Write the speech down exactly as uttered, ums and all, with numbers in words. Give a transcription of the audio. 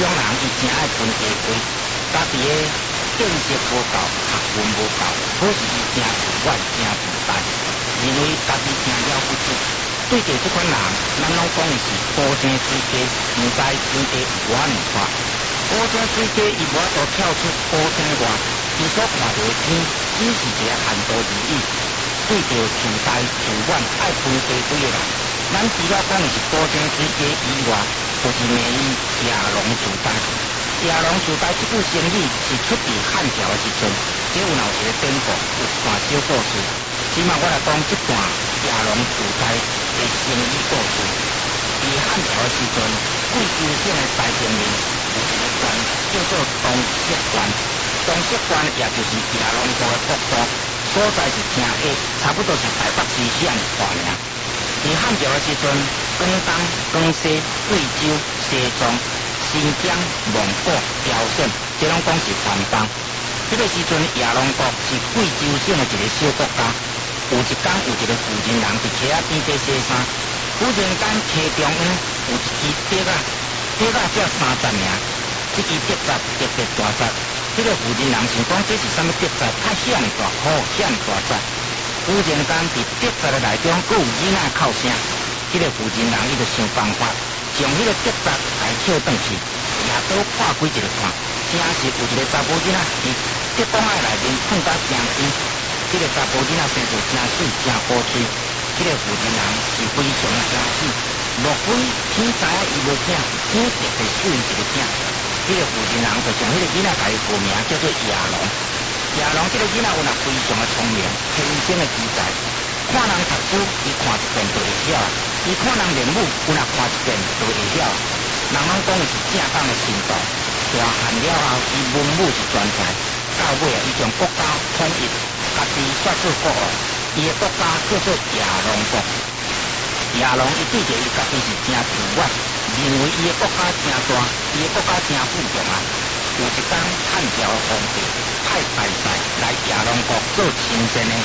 种人伊真爱分家规，家己的见识无够，学问无够，可是伊真自怨，真自大，认为家己真了不起。对着这款人，咱拢讲伊是高声水鸡，毋知真地有法毋法。高声水鸡伊无法度跳出高声外，伊所看到的天只是一个限度而已。对着自大自怨爱分家规的人，咱除了讲伊是高声水鸡以外，就是骂伊夜郎自大。夜郎自大这句成语是出自汉朝的时阵，这有闹一个典故，有一段小故事。即马我来讲这段夜郎自大的成语故事。伫汉朝的时阵，贵州省的西边面有一个县叫做东石县，东石县也就是夜郎国的国都，所在是挺矮，差不多是台北市这样大名。伫汉朝的时阵，广东、广西、贵州、西藏、新疆、蒙古、朝鲜，这拢讲是番邦。这个时阵，夜郎国是贵州省的一个小国家。有一天，有一个妇人人伫溪仔边底洗衫，忽然间溪中央有一支竹仔，竹仔只三十尔，这支竹仔特别大只。这个妇人人想讲这是啥物竹仔，太响大好，响大只。忽然间伫竹仔的内中，佫有囡仔哭声。这个妇人人伊就想办法，将迄个竹仔来捡转去，夜倒看几一个看，真是有一个查甫囡仔伫竹筒仔内面困甲真甜。这个查甫囡仔生得真水，真好吹。这个妇人人是非常的惊喜，莫非天知影伊无囝，天特别秀伊一个囝。这个妇人人就将迄个囡仔家己取名叫做夜郎。夜郎这个囡仔有若非常的聪明，天生的奇才。看人读书，伊看一遍就会晓；伊看人练武，有若看一遍就会晓。人拢讲伊是正当的神童。大汉了后，伊文武是全才。到尾啊，伊将国家统一，家己率出国外。伊的国家叫做夜郎国。夜郎伊对着伊家己是真自怨，认为伊的国家真大，伊的国家真富强啊。有一天，汉朝的皇帝派大臣来夜郎国做亲善的。